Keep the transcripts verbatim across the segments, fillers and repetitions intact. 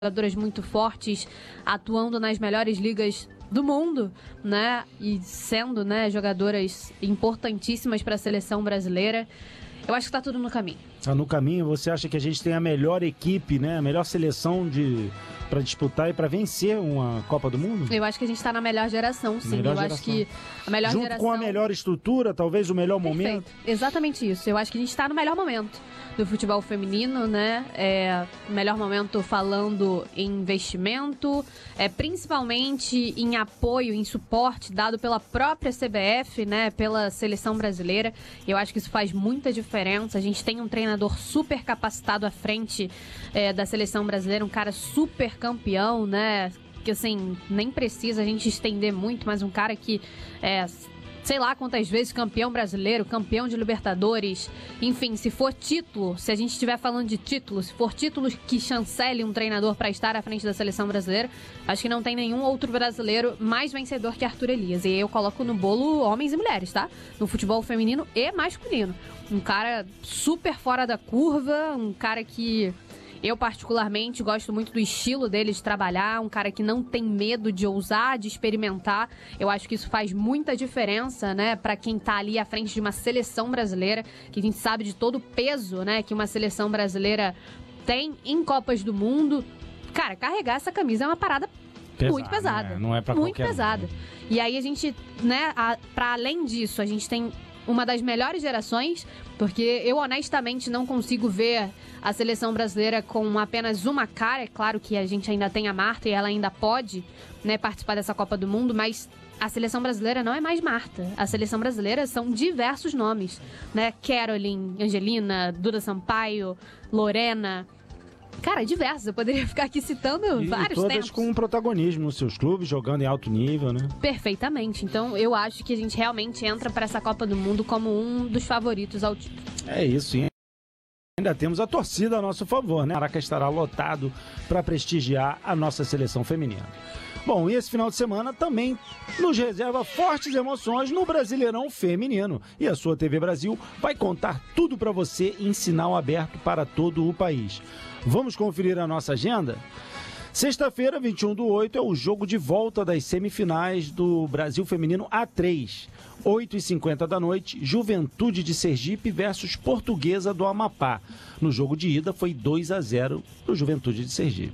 jogadoras muito fortes, atuando nas melhores ligas do mundo, né? E sendo, né, jogadoras importantíssimas para a seleção brasileira. Eu acho que tá tudo no caminho. Tá no caminho. Você acha que a gente tem a melhor equipe, né? A melhor seleção de para disputar e para vencer uma Copa do Mundo? Eu acho que a gente tá na melhor geração, sim. Melhor eu geração. acho que a melhor Junto geração... com a melhor estrutura, talvez o melhor Perfeito. momento. Exatamente isso. Eu acho que a gente tá no melhor momento do futebol feminino, né? É, melhor momento falando em investimento, é, principalmente em apoio, em suporte dado pela própria C B F, né? Pela seleção brasileira. Eu acho que isso faz muita diferença. A gente tem um treinador super capacitado à frente é, da seleção brasileira, um cara super campeão, né? Que assim, nem precisa a gente estender muito, mas um cara que é, sei lá quantas vezes campeão brasileiro, campeão de Libertadores, enfim, se for título, se a gente estiver falando de título, se for título que chancele um treinador para estar à frente da seleção brasileira, acho que não tem nenhum outro brasileiro mais vencedor que Arthur Elias. E eu coloco no bolo homens e mulheres, tá? No futebol feminino e masculino. Um cara super fora da curva, um cara que... eu, particularmente, gosto muito do estilo dele de trabalhar, um cara que não tem medo de ousar, de experimentar. Eu acho que isso faz muita diferença, né, pra quem tá ali à frente de uma seleção brasileira, que a gente sabe de todo o peso, né, que uma seleção brasileira tem em Copas do Mundo. Cara, carregar essa camisa é uma parada Pesado, muito pesada. Né? Não é pra muito qualquer pesada. Um. E aí a gente, né, a, pra além disso, a gente tem uma das melhores gerações, porque eu honestamente não consigo ver a seleção brasileira com apenas uma cara. É claro que a gente ainda tem a Marta e ela ainda pode, né, participar dessa Copa do Mundo, mas a seleção brasileira não é mais Marta. A seleção brasileira são diversos nomes, né? Caroline, Angelina, Duda Sampaio, Lorena... Cara, diversos. Eu poderia ficar aqui citando e vários todas tempos. Com protagonismo nos seus clubes, jogando em alto nível, né? Perfeitamente. Então, eu acho que a gente realmente entra para essa Copa do Mundo como um dos favoritos ao título. É isso, hein? Ainda temos a torcida a nosso favor, né? O Maraca estará lotado para prestigiar a nossa seleção feminina. Bom, e esse final de semana também nos reserva fortes emoções no Brasileirão Feminino. E a sua T V Brasil vai contar tudo para você em sinal aberto para todo o país. Vamos conferir a nossa agenda? Sexta-feira, vinte e um do oito, é o jogo de volta das semifinais do Brasil Feminino A três. oito e cinquenta da noite, Juventude de Sergipe versus Portuguesa do Amapá. No jogo de ida foi dois a zero para o Juventude de Sergipe.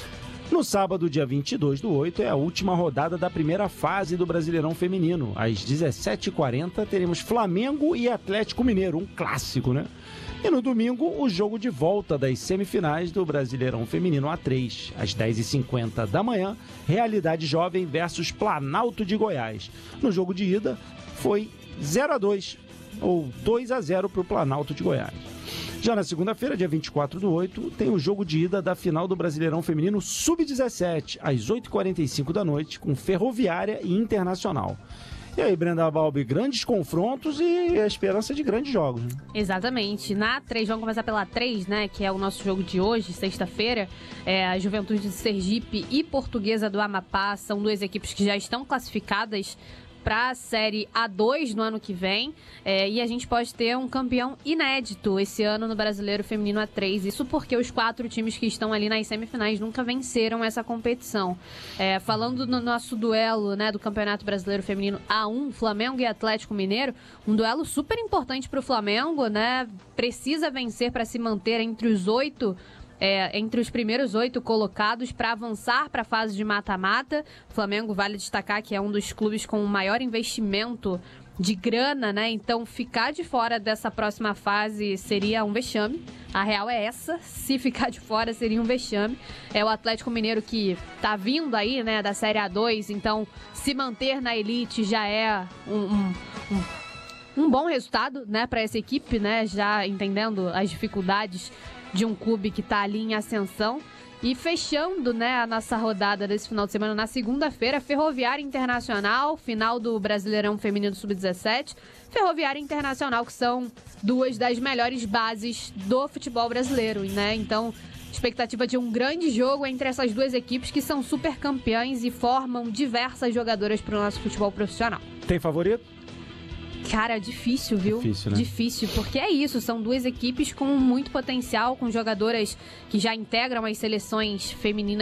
No sábado, dia vinte e dois do oito, é a última rodada da primeira fase do Brasileirão Feminino. Às dezessete e quarenta, teremos Flamengo e Atlético Mineiro, um clássico, né? E no domingo, o jogo de volta das semifinais do Brasileirão Feminino A três. Às dez e cinquenta da manhã, Realidade Jovem versus Planalto de Goiás. No jogo de ida, foi zero a dois, ou dois a zero para o Planalto de Goiás. Já na segunda-feira, dia vinte e quatro do oito, tem o jogo de ida da final do Brasileirão Feminino sub dezessete, às oito e quarenta e cinco da noite, com Ferroviária e Internacional. E aí, Brenda Balbi, grandes confrontos e a esperança de grandes jogos, né? Exatamente. Na A três, vamos começar pela A três, né, que é o nosso jogo de hoje, sexta-feira. É, a Juventude de Sergipe e Portuguesa do Amapá são duas equipes que já estão classificadas para a Série A dois no ano que vem, é, e a gente pode ter um campeão inédito esse ano no Brasileiro Feminino A três. Isso porque os quatro times que estão ali nas semifinais nunca venceram essa competição. É, falando no nosso duelo, né, do Campeonato Brasileiro Feminino A um, Flamengo e Atlético Mineiro, um duelo super importante para o Flamengo, né? Precisa vencer para se manter entre os oito É, entre os primeiros oito colocados para avançar para a fase de mata-mata. O Flamengo, vale destacar que é um dos clubes com o maior investimento de grana, né? Então ficar de fora dessa próxima fase seria um vexame. A real é essa, se ficar de fora seria um vexame. É o Atlético Mineiro que tá vindo aí, né, da Série A dois, então se manter na elite já é um... um, um Um bom resultado, né, para essa equipe, né, já entendendo as dificuldades de um clube que está ali em ascensão. E fechando, né, a nossa rodada desse final de semana, na segunda-feira, Ferroviária Internacional, final do Brasileirão Feminino sub dezessete. Ferroviária Internacional, que são duas das melhores bases do futebol brasileiro, né? Então, expectativa de um grande jogo entre essas duas equipes que são super campeãs e formam diversas jogadoras para o nosso futebol profissional. Tem favorito? Cara, difícil, viu? Difícil, né? Difícil, porque é isso, são duas equipes com muito potencial, com jogadoras que já integram as seleções femininas